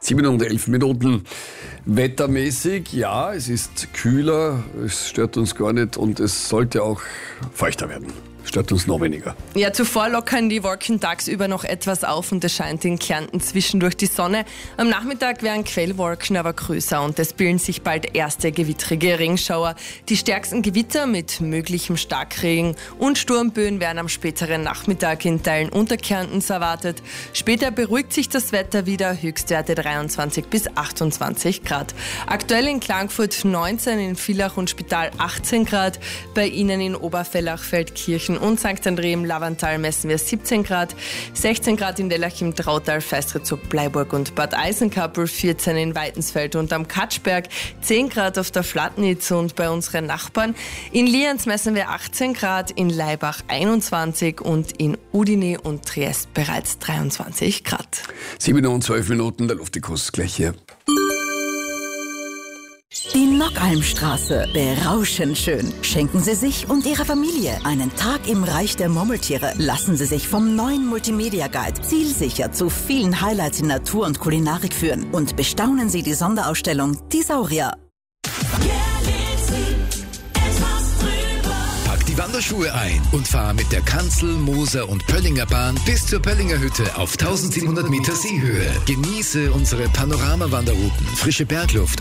7:11 Minuten. Wettermäßig, ja, es ist kühler, es stört uns gar nicht und es sollte auch feuchter werden. Stört uns noch weniger. Ja, zuvor lockern die Wolken tagsüber noch etwas auf und es scheint in Kärnten zwischendurch die Sonne. Am Nachmittag werden Quellwolken aber größer und es bilden sich bald erste gewittrige Regenschauer. Die stärksten Gewitter mit möglichem Starkregen und Sturmböen werden am späteren Nachmittag in Teilen Unterkärntens erwartet. Später beruhigt sich das Wetter wieder, Höchstwerte 23 bis 28 Grad. Aktuell in Klagenfurt 19, in Villach und Spital 18 Grad, bei Ihnen in Oberfellach, Feldkirchen und St. André im Lavantal messen wir 17 Grad, 16 Grad in Dellach im Trautal, Feistrizog, Bleiburg und Bad Eisenkappel, 14 in Weitensfeld und am Katschberg, 10 Grad auf der Flatnitz und bei unseren Nachbarn. In Lienz messen wir 18 Grad, in Laibach 21 und in Udine und Triest bereits 23 Grad. 7:12 Minuten, der Luftikus gleich hier. Die Nockalmstraße, berauschend schön. Schenken Sie sich und Ihrer Familie einen Tag im Reich der Murmeltiere. Lassen Sie sich vom neuen Multimedia Guide zielsicher zu vielen Highlights in Natur und Kulinarik führen. Und bestaunen Sie die Sonderausstellung Die Saurier. Pack die Wanderschuhe ein und fahr mit der Kanzel-, Moser- und Pöllinger Bahn bis zur Pöllinger Hütte auf 1700 Meter Seehöhe. Genieße unsere Panoramawanderrouten, frische Bergluft